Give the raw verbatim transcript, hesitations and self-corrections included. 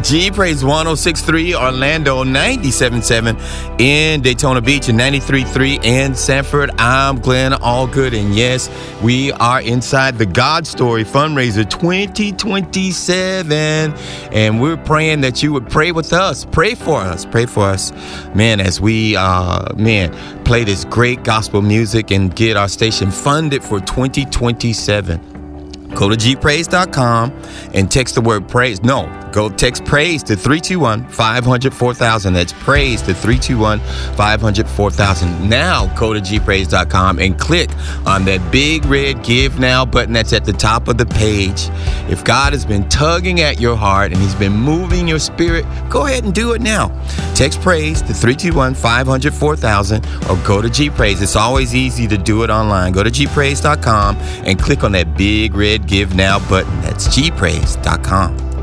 G Praise one oh six point three, Orlando ninety-seven point seven in Daytona Beach, and ninety-three point three in Sanford. I'm Glenn Allgood, and yes, we are inside the God Story Fundraiser twenty twenty-seven, and we're praying that you would pray with us. Pray for us. Pray for us, man, as we, uh, man, play this great gospel music and get our station funded for twenty twenty-seven. Go to g praise dot com and text the word praise. No, go text praise to three two one, five hundred, four thousand. That's praise to three two one, five hundred, four thousand. Now go to g praise dot com and click on that big red Give Now button that's at the top of the page. If God has been tugging at your heart and he's been moving your spirit, go ahead and do it now. Text praise to three two one, five hundred, four thousand, or go to G-Praise. It's always easy to do it online. Go to g praise dot com and click on that big red Give Now button. That's g praise dot com.